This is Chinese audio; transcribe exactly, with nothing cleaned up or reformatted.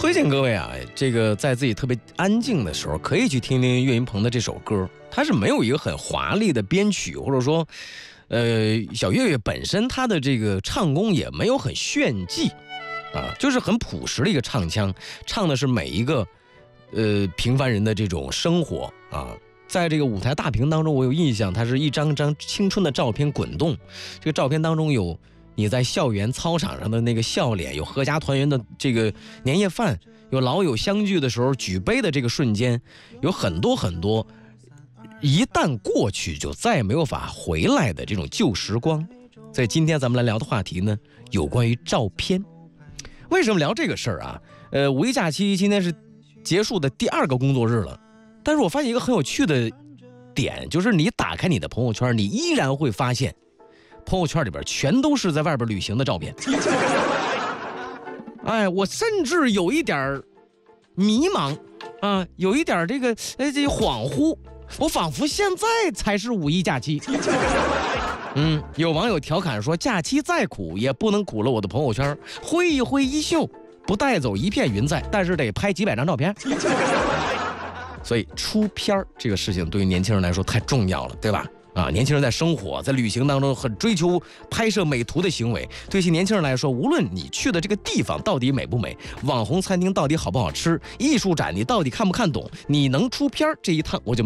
推荐各位啊，这个在自己特别安静的时候，可以去听听岳云鹏的这首歌。它是没有一个很华丽的编曲，或者说，呃，小岳岳本身他的这个唱功也没有很炫技，啊，就是很朴实的一个唱腔，唱的是每一个，呃，平凡人的这种生活啊。在这个舞台大屏当中，我有印象，它是一张张青春的照片滚动，这个照片当中有你在校园操场上的那个笑脸，有合家团圆的这个年夜饭，有老友相聚的时候举杯的这个瞬间，有很多很多一旦过去就再也没有法回来的这种旧时光。所以今天咱们来聊的话题呢，有关于照片。为什么聊这个事儿啊？呃，五一假期今天是结束的第二个工作日了，但是我发现一个很有趣的点，就是你打开你的朋友圈，你依然会发现朋友圈里边全都是在外边旅行的照片。哎，我甚至有一点迷茫啊，有一点这个哎这恍惚，我仿佛现在才是五一假期。嗯，有网友调侃说，假期再苦也不能苦了我的朋友圈，挥一挥衣袖，不带走一片云彩，但是得拍几百张照片。所以出片这个事情对于年轻人来说太重要了，对吧？啊，年轻人在生活在旅行当中很追求拍摄美图的行为，对一些年轻人来说，无论你去的这个地方到底美不美，网红餐厅到底好不好吃，艺术展你到底看不看懂，你能出片这一趟我就